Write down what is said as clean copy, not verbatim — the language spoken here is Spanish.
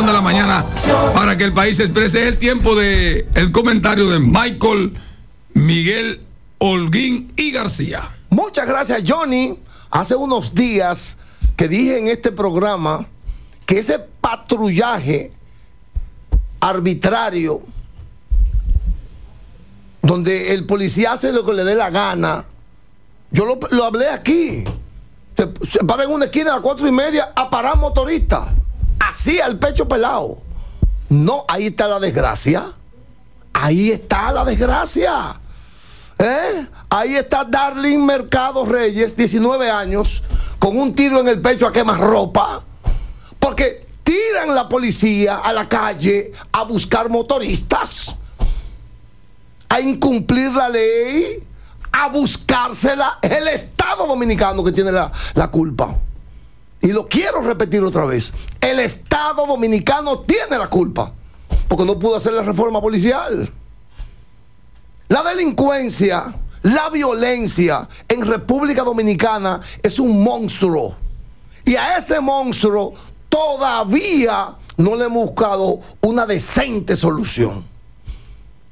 edición de la mañana para que el país se exprese. Es el tiempo de el comentario de Michael, Miguel, Holguín y García. Muchas gracias, Johnny. Hace unos días que dije en este programa que ese patrullaje arbitrario, donde el policía hace lo que le dé la gana, yo lo hablé aquí. Se para en una esquina a las 4:30 a parar motoristas, así al pecho pelado. No, ahí está la desgracia. Ahí está la desgracia. Ahí está Darling Mercado Reyes, 19 años, con un tiro en el pecho a quemarropa, porque tiran la policía a la calle a buscar motoristas, a incumplir la ley, a buscársela. Es el Estado Dominicano que tiene la culpa. Y lo quiero repetir otra vez. El Estado Dominicano tiene la culpa, porque no pudo hacer la reforma policial. La delincuencia, la violencia en República Dominicana es un monstruo. Y a ese monstruo todavía no le hemos buscado una decente solución.